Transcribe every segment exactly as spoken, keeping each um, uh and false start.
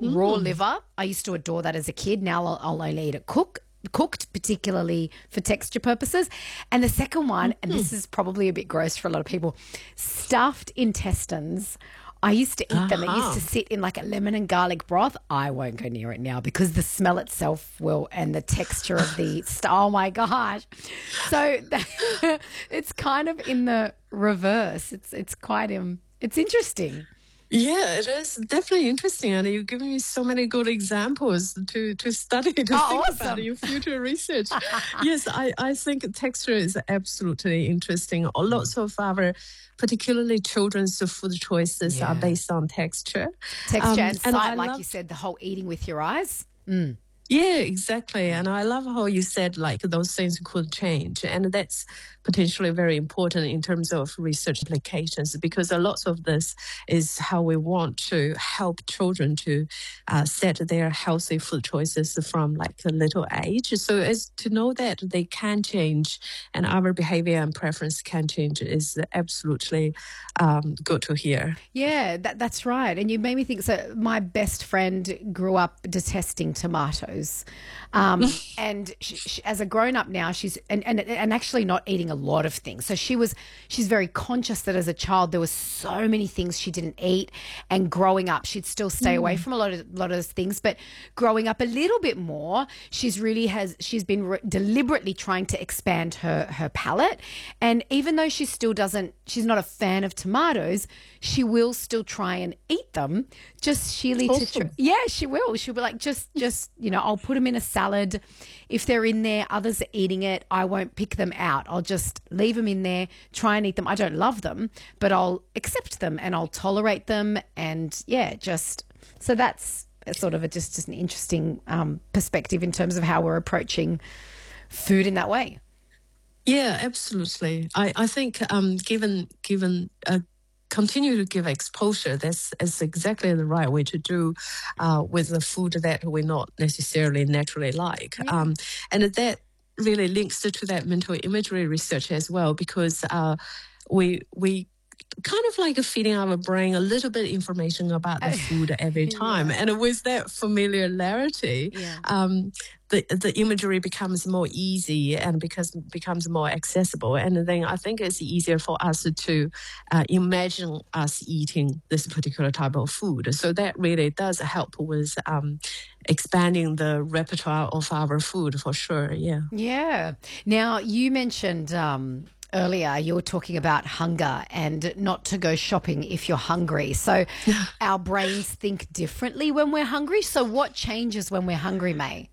raw Mm. liver. I used to adore that as a kid. Now I'll, I'll only eat it cook, cooked, particularly for texture purposes. And the second one, and this is probably a bit gross for a lot of people, stuffed intestines. I used to eat them. It used Uh-huh. to sit in like a lemon and garlic broth. I won't go near it now because the smell itself will, and the texture of the, st- oh my gosh. So it's kind of in the reverse. It's it's quite, um, it's interesting. Yeah, it is definitely interesting, and you're giving me so many good examples to, to study, to Oh, think awesome. about in future research. Yes, I, I think texture is absolutely interesting. Lots of our, particularly children's food choices Yeah. are based on texture. Texture Um, and sight, I like love you said, the whole eating with your eyes. Mm. Yeah, exactly. And I love how you said like those things could change. And that's potentially very important in terms of research applications, because a lot of this is how we want to help children to uh, set their healthy food choices from like a little age. So as to know that they can change and our behavior and preference can change is absolutely um, good to hear. Yeah, that, that's right. And you made me think. So my best friend grew up detesting tomatoes. Um, and she, she, as a grown up now, she's and, and and actually not eating a lot of things. So she was she's very conscious that as a child there were so many things she didn't eat, and growing up she'd still stay away from a lot of lot of those things. But growing up a little bit more, she's really has she's been re- deliberately trying to expand her her palate. And even though she still doesn't, she's not a fan of tomatoes, she will still try and eat them. Just sheerly to Awesome. tr- yeah, she will. She'll be like, just just you know, I'll put them in a salad. If they're in there, others are eating it, I won't pick them out. I'll just leave them in there, try and eat them. I don't love them, but I'll accept them and I'll tolerate them. And yeah, just so that's a sort of a, just, just an interesting um, perspective in terms of how we're approaching food in that way. Yeah, absolutely. I, I think um, given given uh, continue to give exposure, that's is exactly the right way to do uh, with the food that we not necessarily naturally like. Um, and that really links to, to that mental imagery research as well, because uh, we we kind of like feeding our brain a little bit information about the food every time. Yeah. And with that familiarity, Yeah. um, the the imagery becomes more easy and because becomes more accessible. And then I think it's easier for us to uh, imagine us eating this particular type of food. So that really does help with um, expanding the repertoire of our food for sure. Yeah. Yeah. Now, you mentioned um, earlier you were talking about hunger and not to go shopping if you're hungry. So our brains think differently when we're hungry. So what changes when we're hungry, May?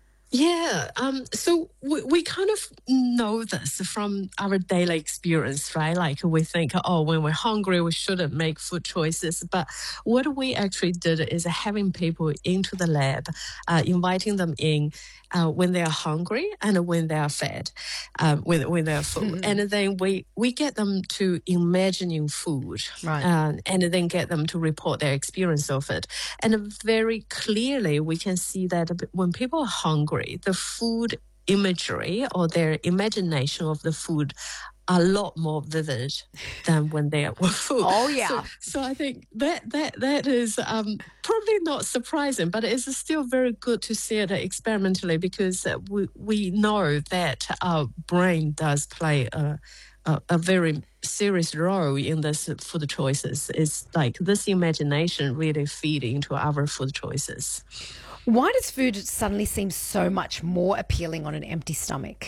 Yeah, um, so we, we kind of know this from our daily experience, right? Like we think, oh, when we're hungry, we shouldn't make food choices. But what we actually did is having people into the lab, uh, inviting them in uh, when they are hungry and when they are fed, um, when, when they are full. And then we, we get them to imagining food, Right. uh, and then get them to report their experience of it. And very clearly, we can see that when people are hungry, the food imagery or their imagination of the food are a lot more vivid than when they are full. Oh, yeah. So, so I think that that that is um, probably not surprising, but it's still very good to see it experimentally, because uh, we we know that our brain does play a a, a very serious role in this food choices. It's like this imagination really feed into our food choices. Why does food suddenly seem so much more appealing on an empty stomach?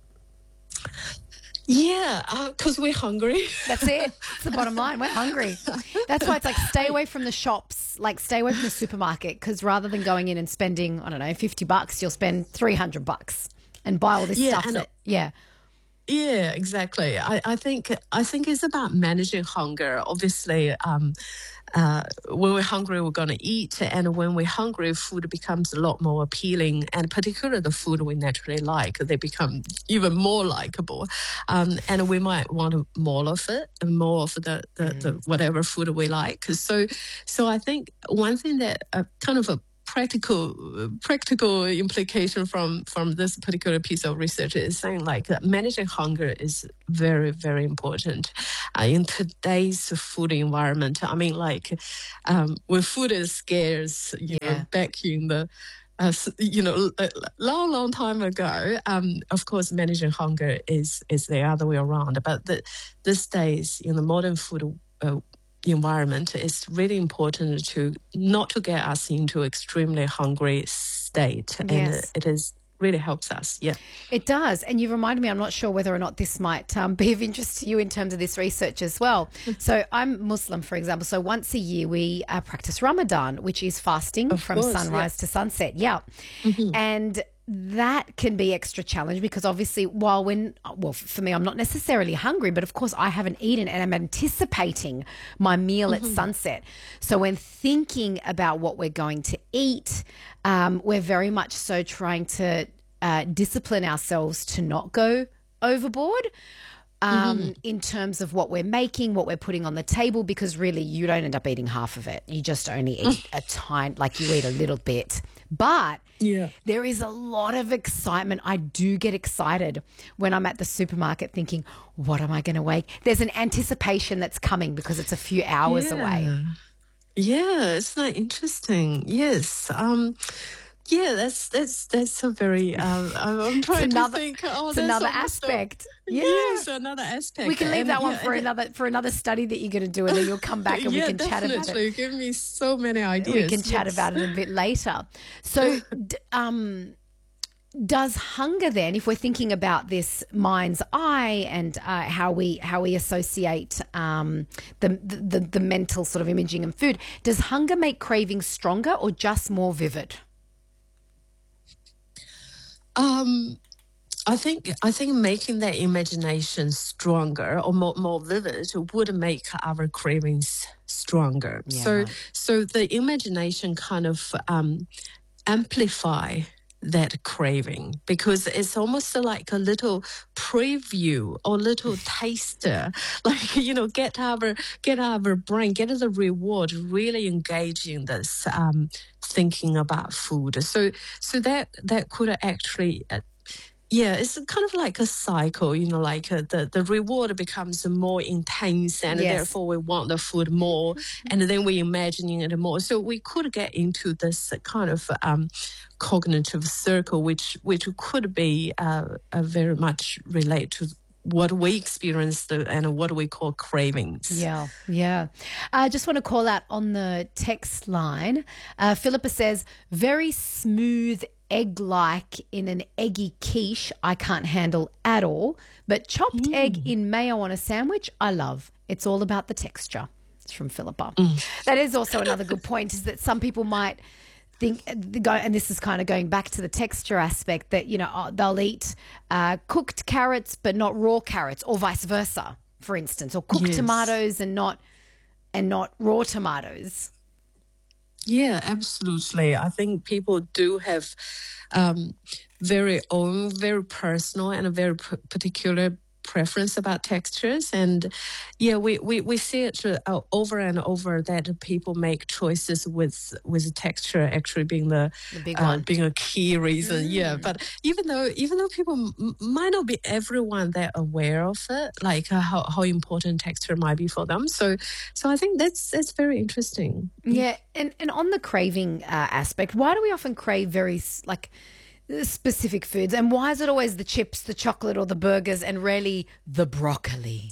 Yeah, because uh, we're hungry. That's it. It's the bottom line. We're hungry. That's why it's like stay away from the shops, like stay away from the supermarket, because rather than going in and spending, I don't know, fifty bucks, you'll spend three hundred bucks and buy all this Yeah, stuff. and That, yeah. Yeah, exactly. I, I think I think it's about managing hunger. Obviously, um, uh, when we're hungry, we're going to eat. And when we're hungry, food becomes a lot more appealing. And particularly the food we naturally like, they become even more likable. Um, and we might want more of it, and more of the, the, the whatever food we like. So, so I think one thing that uh, kind of a practical practical implication from from this particular piece of research is saying like that managing hunger is very very important uh, in today's food environment. I mean, like um, when food is scarce, you Yeah. know, back in the uh, you know, a long, long time ago, um, of course, managing hunger is is the other way around. But the, these days, in the modern food uh, environment, it's really important to not to get us into extremely hungry state, and Yes. it is really helps us. Yeah, it does. And you reminded me, I'm not sure whether or not this might um, be of interest to you in terms of this research as well. So I'm Muslim, for example. So once a year we uh, practice Ramadan, which is fasting of from course, sunrise yeah. to sunset. Yeah. Mm-hmm. And that can be extra challenge because obviously while when, well, for me, I'm not necessarily hungry, but of course I haven't eaten and I'm anticipating my meal Mm-hmm. at sunset. So when thinking about what we're going to eat, um, we're very much so trying to uh, discipline ourselves to not go overboard. Um, Mm-hmm. in terms of what we're making, what we're putting on the table, because really you don't end up eating half of it. You just only eat a tiny, like you eat a little bit. But Yeah. there is a lot of excitement. I do get excited when I'm at the supermarket thinking, what am I going to make? There's an anticipation that's coming because it's a few hours yeah. away. Yeah, it's not interesting. Yes. Um, yeah, that's that's that's a very. Um, I'm I'm trying another- to think. Oh, It's that's another almost a- aspect. Yeah. Yes, another aspect. We can leave And, that one yeah, for and- another for another study that you're going to do, and then you'll come back and yeah, we can chat about it. definitely. Give me so many ideas. We can chat yes. about it a bit later. So, d- um, does hunger then, if we're thinking about this mind's eye and uh, how we how we associate um, the, the the mental sort of imaging and food, does hunger make cravings stronger or just more vivid? Um, I think I think making that imagination stronger or more, more vivid would make our cravings stronger. Yeah, so right. so the imagination kind of um, amplify that craving because it's almost like a little preview or little taster, like you know, get our get our brain, get the reward, really engage in this um, thinking about food. So so that that could actually. Uh, Yeah, it's kind of like a cycle, you know, like uh, the, the reward becomes more intense and Yes. therefore we want the food more and then we imagining it more. So we could get into this kind of um, cognitive circle, which which could be uh, uh, very much related to what we experience the, and what we call cravings. Yeah, yeah. I just want to call out on the text line. Uh, Philippa says, very smooth egg-like in an eggy quiche I can't handle at all, but chopped Mm. egg in mayo on a sandwich I love. It's all about the texture. It's from Philippa. Mm. That is also another good point, is that some people might think, and this is kind of going back to the texture aspect, that, you know, oh, they'll eat uh, cooked carrots but not raw carrots, or vice versa, for instance, or cooked Yes. tomatoes and not and not raw tomatoes. Yeah, absolutely. I think people do have um, very own, very personal and a very p- particular preference about textures. And yeah, we, we, we see it uh, over and over that people make choices with with texture actually being the, The big uh, one. being a key reason. Mm. Yeah, but even though even though people m- might not be everyone that aware of it, like uh, how, how important texture might be for them. So so I think that's that's very interesting. Yeah, and, and on the craving uh, aspect, why do we often crave very s- like specific foods, and why is it always the chips, the chocolate, or the burgers, and rarely the broccoli?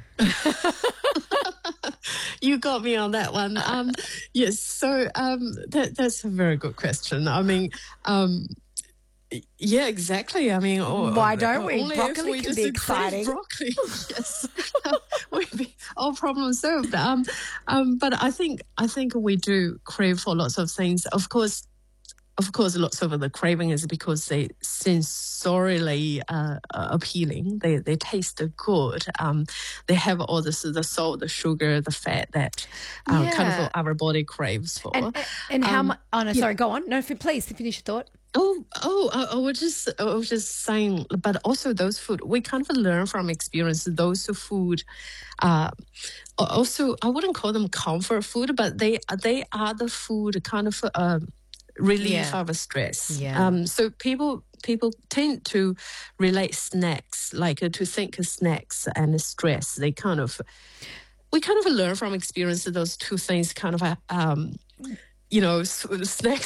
You got me on that one. Um, yes, so um, that, that's a very good question. I mean, um, yeah, exactly. I mean, or, Why don't we? only Broccoli if we can just be crave exciting. Broccoli, yes, we'd be all problem solved. Um, um, but I think I think we do crave for lots of things. Of course. Of course, lots of the craving is because they sensorially uh, appealing. They they taste good. Um, they have all this the salt, the sugar, the fat that um, kind Yeah. of our body craves for. And, and how Um, much? Oh no, sorry. Go on. No, f- please finish your thought. Oh, oh, I, I was just, I was just saying, but also those food, we kind of learn from experience. Those food, uh, also, I wouldn't call them comfort food, but they, they are the food kind of, uh, relieve Yeah. our stress. Yeah. Um, so people people tend to relate snacks, like uh, to think of snacks and stress. They kind of, we kind of learn from experience that those two things kind of, uh, um, you know, s- snacks